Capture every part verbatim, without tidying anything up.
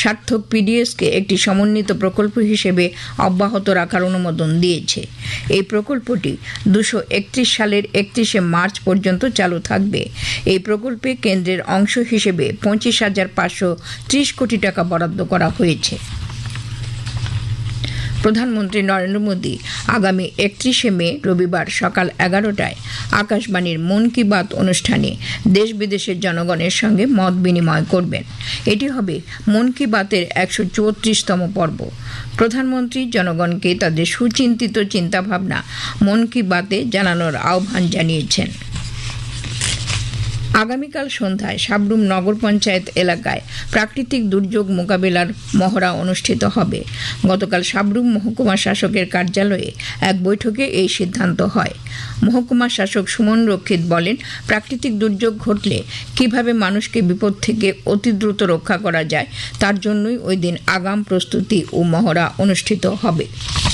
সার্থক পিডিএসকে একটি সমন্বিত প্রকল্প হিসেবে অব্যাহত রাখার অনুমোদন দিয়েছে। এই প্রকল্পটি দুশো একত্রিশ সালের একত্রিশে মার্চ পর্যন্ত চালু থাকবে। এই প্রকল্পে কেন্দ্রের অংশ হিসেবে পঁচিশ হাজার পাঁচশো ত্রিশ কোটি টাকা বরাদ্দ করা হয়েছে। প্রধানমন্ত্রী নরেন্দ্র মোদী আগামী একত্রিশে মে রবিবার সকাল এগারোটায় আকাশবাণীর মন কি বাত অনুষ্ঠানে দেশ বিদেশের জনগণের সঙ্গে মত বিনিময় করবেন। এটি হবে মন কি বাতের একশো চৌত্রিশতম পর্ব। প্রধানমন্ত্রী জনগণকে তাদের সুচিন্তিত চিন্তাভাবনা মন কি বাতে জানানোর আহ্বান জানিয়েছেন। আগামীকাল সন্ধ্যায় সাবরুম নগর পঞ্চায়েত এলাকায় প্রাকৃতিক দুর্যোগ মোকাবিলার মহড়া অনুষ্ঠিত হবে। গতকাল সাবরুম মহকুমা শাসকের কার্যালয়ে এক বৈঠকে এই সিদ্ধান্ত হয়। মহকুমা শাসক সুমন রক্ষিত বলেন, প্রাকৃতিক দুর্যোগ ঘটলে কিভাবে মানুষকে বিপদ থেকে অতি দ্রুত রক্ষা করা যায় তার জন্যই ওই দিন আগাম প্রস্তুতি ও মহড়া অনুষ্ঠিত হবে।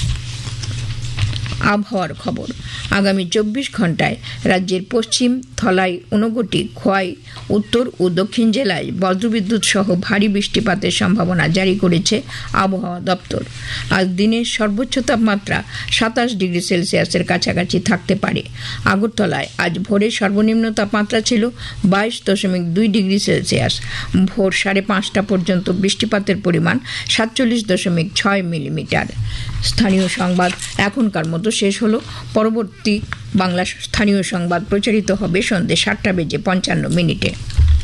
আবহাওয়ার খবর। আগামী চব্বিশ ঘন্টায় রাজ্যের পশ্চিম, ধলাই, ঊনকোটি, খোয়াই, উত্তর ও দক্ষিণ জেলায় বজ্রবিদ্যুৎ সহ ভারী বৃষ্টিপাতের সম্ভাবনা জারি করেছে আবহাওয়া দপ্তর। আজ দিনের সর্বোচ্চ তাপমাত্রা সাতাশ ডিগ্রি সেলসিয়াসের কাছাকাছি থাকতে পারে। আগরতলায় আজ ভোরে সর্বনিম্ন তাপমাত্রা ছিল বাইশ দশমিক দুই ডিগ্রি সেলসিয়াস। ভোর সাড়ে পাঁচটা পর্যন্ত বৃষ্টিপাতের পরিমাণ সাতচল্লিশ দশমিক ছয় মিলিমিটার। স্থানীয় সংবাদ এখনকার মতো শেষ হলো। পরবর্তী বাংলা স্থানীয় সংবাদ প্রচারিত হবে সন্ধ্যে সাতটা বেজে পঞ্চান্ন মিনিটে।